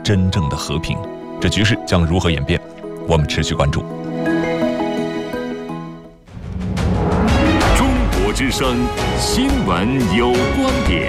真正的和平。这局势将如何演变？我们持续关注。 中国之声新闻有观点。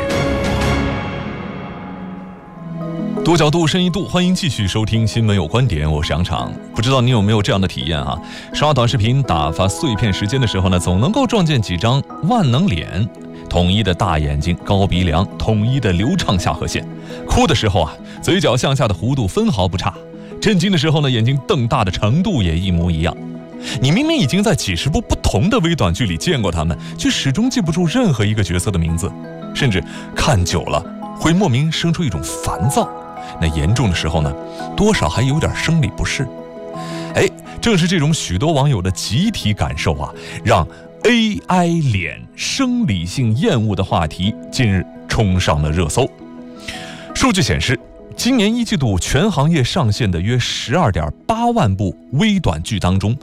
多角度深一度，欢迎继续收听新闻有观点，我是杨常。不知道你有没有这样的体验啊？刷短视频打发碎片时间的时候呢，总能够撞见几张万能脸，统一的大眼睛、高鼻梁，统一的流畅下颌线。哭的时候啊，嘴角向下的弧度分毫不差；震惊的时候呢，眼睛瞪大的程度也一模一样。你明明已经在几十部不同的微短剧里见过他们，却始终记不住任何一个角色的名字，甚至看久了会莫名生出一种烦躁。那严重的时候呢，多少还有点生理不适。正是这种许多网友的集体感受啊，让 AI 脸生理性厌恶的话题近日冲上了热搜。数据显示，今年一季度全行业上线的约12.8万部微短剧当中，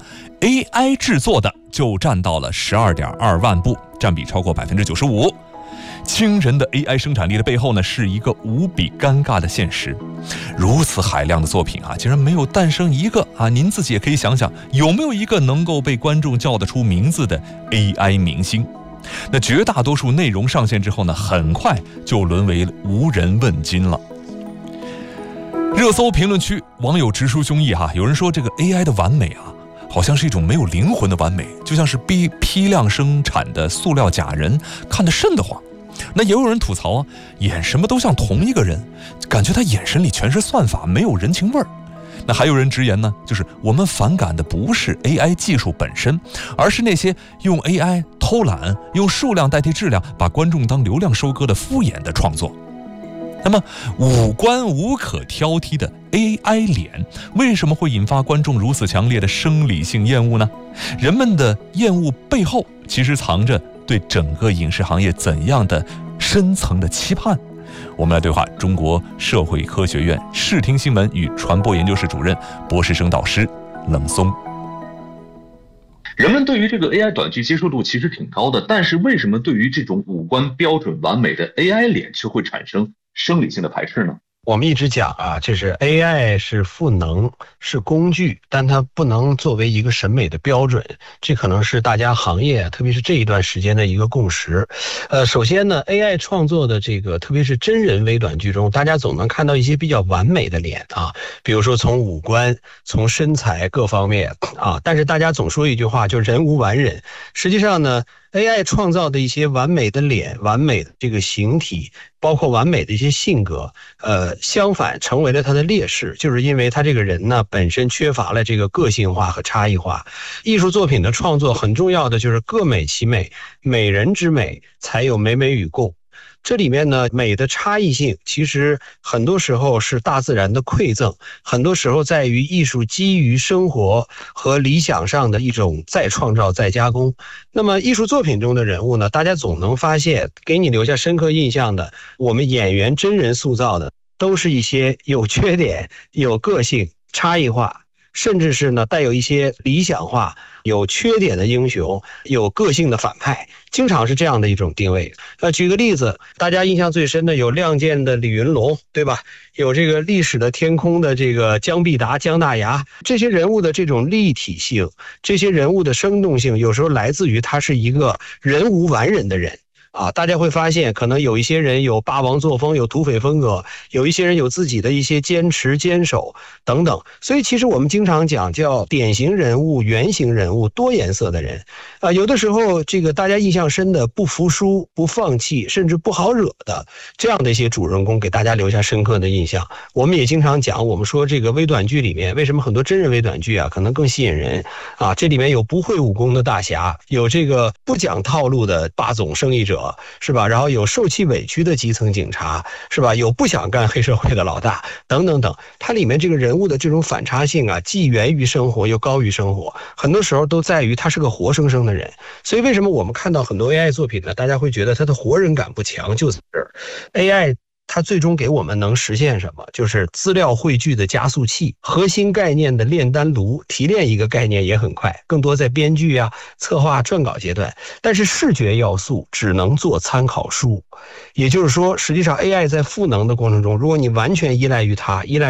AI 制作的就占到了12.2万部，占比超过 95%。惊人的 AI 生产力的背后呢，是一个无比尴尬的现实。如此海量的作品啊，竟然没有诞生一个啊，您自己也可以想想，有没有一个能够被观众叫得出名字的 AI 明星？那绝大多数内容上线之后呢，很快就沦为无人问津了。热搜评论区网友直抒胸臆哈，有人说这个 AI 的完美啊，好像是一种没有灵魂的完美，就像是批量生产的塑料假人，看得瘆得慌。那也有人吐槽啊，演什么都像同一个人，感觉他眼神里全是算法，没有人情味儿。那还有人直言呢，就是我们反感的不是 AI 技术本身，而是那些用 AI 偷懒、用数量代替质量，把观众当流量收割的敷衍的创作。那么五官无可挑剔的 AI 脸为什么会引发观众如此强烈的生理性厌恶呢？人们的厌恶背后其实藏着对整个影视行业怎样的深层的期盼？我们来对话中国社会科学院视听新闻与传播研究室主任、博士生导师冷松。 人们对于这个 AI 短剧接受度其实挺高的，但是为什么对于这种五官标准完美的 AI 脸却会产生生理性的排斥呢？ 我们一直讲啊，就是 AI 是赋能，是工具，但它不能作为一个审美的标准，这可能是大家行业特别是这一段时间的一个共识。首先呢 AI 创作的这个特别是真人微短剧中，大家总能看到一些比较完美的脸啊，比如说从五官、从身材各方面啊，但是大家总说一句话，就是人无完人。实际上呢AI 创造的一些完美的脸、完美的这个形体，包括完美的一些性格，相反成为了他的劣势，就是因为他这个人呢本身缺乏了这个个性化和差异化。艺术作品的创作很重要的就是各美其美，美人之美才有美美与共。这里面呢，美的差异性其实很多时候是大自然的馈赠，很多时候在于艺术基于生活和理想上的一种再创造、再加工。那么艺术作品中的人物呢，大家总能发现给你留下深刻印象的，我们演员真人塑造的都是一些有缺点、有个性、差异化，甚至是呢带有一些理想化、有缺点的英雄，有个性的反派，经常是这样的一种定位。举个例子，大家印象最深的有《亮剑》的李云龙，对吧？有这个《历史的天空》的这个姜必达、姜大牙，这些人物的这种立体性，这些人物的生动性，有时候来自于他是一个人无完人的人。大家会发现可能有一些人有霸王作风，有土匪风格，有一些人有自己的一些坚持坚守等等。所以其实我们经常讲叫典型人物、原型人物、多颜色的人有的时候这个大家印象深的不服输、不放弃，甚至不好惹的这样的一些主人公，给大家留下深刻的印象。我们也经常讲，我们说这个微短剧里面为什么很多真人微短剧可能更吸引人这里面有不会武功的大侠，有这个不讲套路的霸总生意者，是吧？然后有受气委屈的基层警察，是吧？有不想干黑社会的老大，等等等。它里面这个人物的这种反差性既源于生活又高于生活，很多时候都在于他是个活生生的人。所以为什么我们看到很多 AI 作品呢？大家会觉得它的活人感不强，就在这儿。AI它最终给我们能实现什么？就是资料汇聚的加速器，核心概念的炼丹炉，提炼一个概念也很快，更多在编剧策划、撰稿阶段。但是视觉要素只能做参考书，也就是说，实际上 AI 在赋能的过程中，如果你完全依赖于它，依赖